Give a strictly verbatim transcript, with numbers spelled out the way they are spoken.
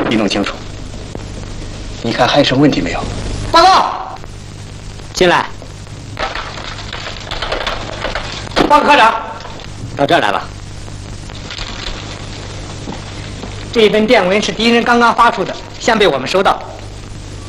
你弄清楚。你看还有什么问题没有？ 报告，进来。报告科长，到这儿来吧。这份电文是敌人刚刚发出的，现被我们收到。